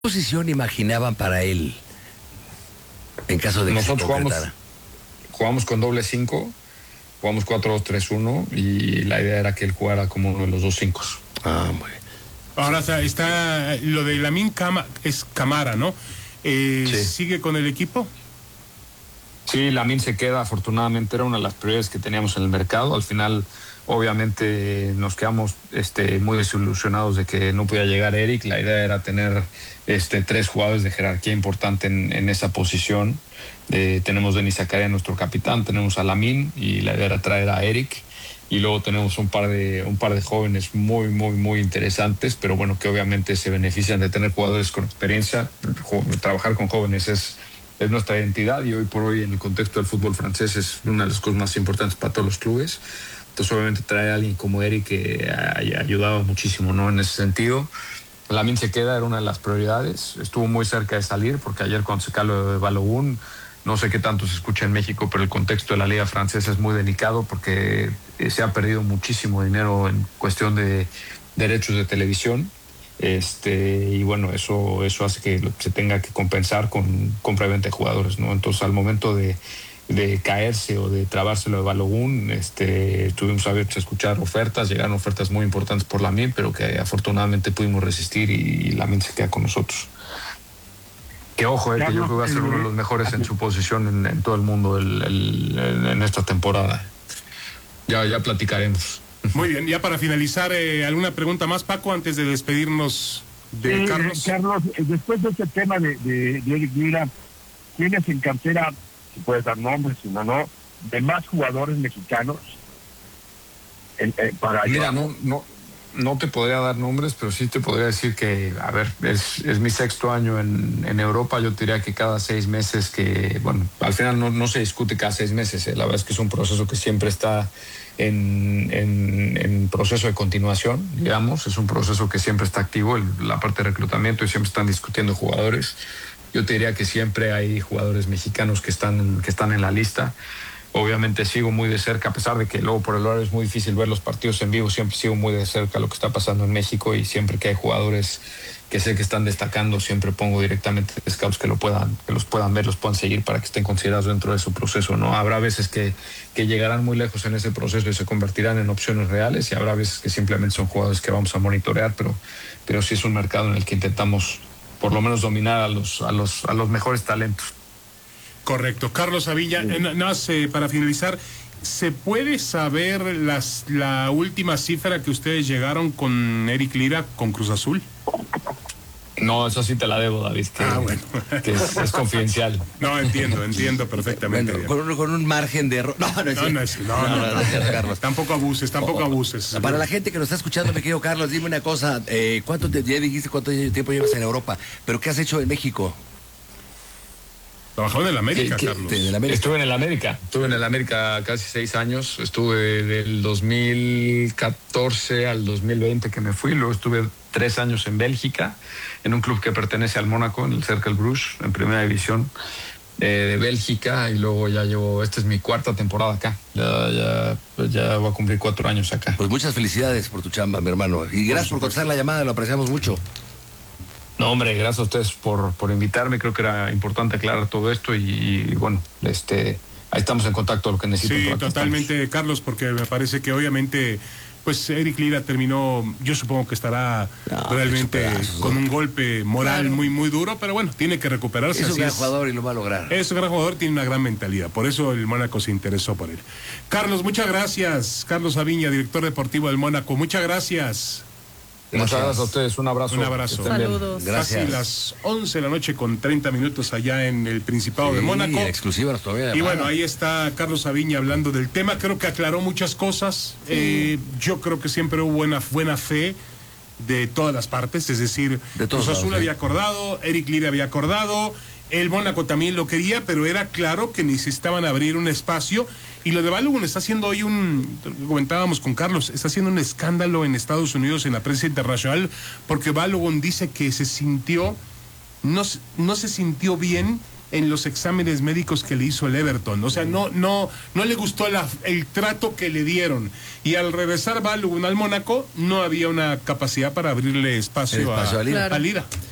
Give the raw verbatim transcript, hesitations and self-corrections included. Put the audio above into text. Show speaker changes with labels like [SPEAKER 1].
[SPEAKER 1] posición imaginaban para él en caso de que
[SPEAKER 2] Nosotros
[SPEAKER 1] se
[SPEAKER 2] jugamos,
[SPEAKER 1] concretara?
[SPEAKER 2] jugamos con doble cinco, jugamos cuatro dos tres uno y la idea era que él jugara como uno de los dos cinco.
[SPEAKER 1] Ah, muy bien.
[SPEAKER 3] Ahora está, está lo de Lamine Cama, es Camara, ¿no? Eh,
[SPEAKER 2] Sí.
[SPEAKER 3] ¿Sigue con el equipo?
[SPEAKER 2] Sí, Lamine se queda, afortunadamente era una de las prioridades que teníamos en el mercado. Al final, obviamente, nos quedamos este, muy desilusionados de que no podía llegar Eric. La idea era tener este, tres jugadores de jerarquía importante en, en esa posición. Eh, tenemos a Denis Zakaria, nuestro capitán, tenemos a Lamine y la idea era traer a Eric. Y luego tenemos un par de un par de jóvenes muy, muy, muy interesantes, pero bueno, que obviamente se benefician de tener jugadores con experiencia. Trabajar con jóvenes es... es nuestra identidad y hoy por hoy en el contexto del fútbol francés es una de las cosas más importantes para todos los clubes. Entonces obviamente traer a alguien como Eric que haya ayudado muchísimo, ¿no? En ese sentido. Lamine se queda, era una de las prioridades. Estuvo muy cerca de salir porque ayer cuando se caló de Balogun, no sé qué tanto se escucha en México, pero el contexto de la liga francesa es muy delicado porque se ha perdido muchísimo dinero en cuestión de derechos de televisión. Este, y bueno, eso, eso hace que se tenga que compensar con compra y venta de jugadores, ¿no? Entonces, al momento de, de caerse o de trabárselo de Balogun, este, estuvimos abiertos a escuchar ofertas, llegaron ofertas muy importantes por Lamine, pero que afortunadamente pudimos resistir y, y Lamine se queda con nosotros. Que ojo, eh, que yo creo que va a ser uno de los mejores en su posición en, en todo el mundo el, el, en, en esta temporada. Ya, ya platicaremos.
[SPEAKER 3] Muy bien, ya para finalizar, eh, ¿alguna pregunta más, Paco, antes de despedirnos de
[SPEAKER 4] eh,
[SPEAKER 3] Carlos?
[SPEAKER 4] Carlos, después de este tema de, de, de Eric Lira, ¿tienes en cartera, si puedes dar nombres, si no, no, de más jugadores mexicanos? En, eh, para
[SPEAKER 2] Mira, no, no, no te podría dar nombres, pero sí te podría decir que, a ver, es, es mi sexto año en, en Europa. Yo te diría que cada seis meses que, bueno, al final no, no se discute cada seis meses. Eh. La verdad es que es un proceso que siempre está en, en, en proceso de continuación, digamos. Es un proceso que siempre está activo, el, la parte de reclutamiento, y siempre están discutiendo jugadores. Yo te diría que siempre hay jugadores mexicanos que están, que están en la lista. Obviamente sigo muy de cerca, a pesar de que luego por el horario es muy difícil ver los partidos en vivo, siempre sigo muy de cerca lo que está pasando en México, y siempre que hay jugadores que sé que están destacando, siempre pongo directamente scouts que lo puedan, que los puedan ver, los puedan seguir para que estén considerados dentro de su proceso, ¿no? Habrá veces que, que llegarán muy lejos en ese proceso y se convertirán en opciones reales, y habrá veces que simplemente son jugadores que vamos a monitorear, pero, pero sí es un mercado en el que intentamos por lo menos dominar a los, a los, a los mejores talentos.
[SPEAKER 3] Correcto. Carlos Avilla, eh, nada más eh, para finalizar, ¿se puede saber las, la última cifra que ustedes llegaron con Eric Lira, con Cruz Azul?
[SPEAKER 2] No, eso sí te la debo, David, que,
[SPEAKER 3] ah, bueno.
[SPEAKER 2] que es, es confidencial.
[SPEAKER 3] No, entiendo, entiendo perfectamente.
[SPEAKER 1] Bueno, con, un, con un margen de error. No, no, es
[SPEAKER 3] no, no, es, no, no, no, no, no, Carlos. Tampoco abuses, tampoco abuses.
[SPEAKER 1] Para la gente que nos está escuchando, mi querido Carlos, dime una cosa. Eh, ¿Cuánto te, ya dijiste cuánto tiempo llevas en Europa? ¿Pero qué has hecho en México?
[SPEAKER 3] Trabajó en el América,
[SPEAKER 2] ¿Qué, qué,
[SPEAKER 3] Carlos.
[SPEAKER 1] En el América.
[SPEAKER 2] Estuve en el América. Estuve en el América casi seis años. Estuve del dos mil catorce al dos mil veinte que me fui. Luego estuve tres años en Bélgica, en un club que pertenece al Mónaco, en el Cercle Bruges, en primera división eh, de Bélgica. Y luego ya llevo, esta es mi cuarta temporada acá. Ya, ya, pues ya voy a cumplir cuatro años acá.
[SPEAKER 1] Pues muchas felicidades por tu chamba, mi hermano. Y gracias por, por contestar la llamada, lo apreciamos mucho.
[SPEAKER 2] No, hombre, gracias a ustedes por, por invitarme. Creo que era importante aclarar todo esto y, y bueno, este, ahí estamos en contacto, lo que necesiten.
[SPEAKER 3] Sí, totalmente, Carlos, porque me parece que obviamente, pues Eric Lira terminó, yo supongo que estará no, realmente con un golpe moral claro. muy, muy duro, pero bueno, tiene que recuperarse.
[SPEAKER 1] Es un
[SPEAKER 3] así
[SPEAKER 1] gran
[SPEAKER 3] es.
[SPEAKER 1] jugador y lo va a lograr.
[SPEAKER 3] Es un gran jugador, tiene una gran mentalidad, por eso el Mónaco se interesó por él. Carlos, muchas gracias. Carlos Aviña, director deportivo del Mónaco, muchas gracias.
[SPEAKER 2] Gracias. Muchas gracias a ustedes, un abrazo.
[SPEAKER 3] Un abrazo.
[SPEAKER 5] Saludos.
[SPEAKER 3] Gracias. Casi las once de la noche con treinta minutos allá en el Principado sí, de Mónaco.
[SPEAKER 1] Exclusiva todavía.
[SPEAKER 3] Y bueno, ahí está Carlos Aviña hablando del tema. Creo que aclaró muchas cosas. Sí. Eh, yo creo que siempre hubo buena, buena fe de todas las partes. Es decir, Cruz Azul había acordado, Eric Lira había acordado, el Mónaco también lo quería, pero era claro que necesitaban abrir un espacio. Y lo de Balogun está haciendo hoy un, comentábamos con Carlos, está haciendo un escándalo en Estados Unidos en la prensa internacional, porque Balogun dice que se sintió, no, no se sintió bien en los exámenes médicos que le hizo el Everton. O sea, no, no, no le gustó la, el trato que le dieron. Y al regresar Balogun al Mónaco, no había una capacidad para abrirle espacio, espacio a, a Lira. Claro. A Lira.